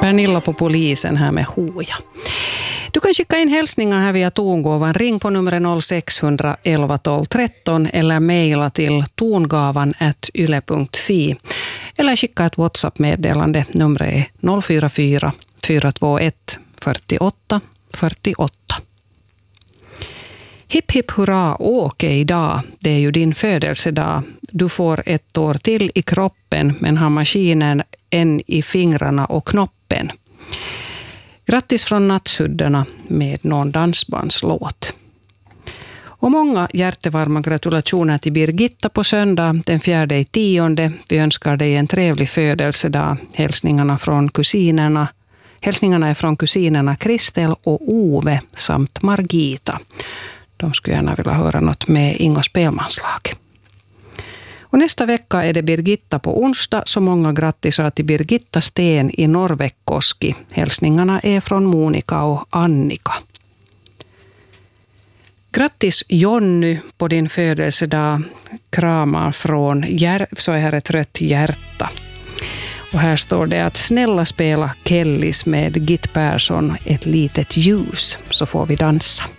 Pernilla på polisen här med Hoja. Du kan skicka in hälsningar här via tongåvan. Ring på nummer 0600 11 12 13 eller mejla till tongavan@yle.fi. Eller skicka ett WhatsApp-meddelande. Numret är 044 421 48 48. Hipp hipp hurra, Åke idag. Det är ju din födelsedag. Du får ett år till i kroppen men har maskinen än i fingrarna och knoppen. Grattis från Nattsuddarna med någon dansbandslåt. Och många hjärtevarma gratulationer till Birgitta på söndag den 4/10. Vi önskar dig en trevlig födelsedag. Hälsningarna är från kusinerna Kristel och Ove samt Margita. De skulle gärna vilja höra något med Ingo Spelmanslag. Och nästa vecka är det Birgitta på onsdag, så många grattisar till Birgitta Sten i Norrväckkoski. Hälsningarna är från Monika och Annika. Grattis Jonny på din födelsedag. Kramar från så är här ett rött hjärta. Och här står det att snälla spela Kellys med Git Persson ett litet ljus så får vi dansa.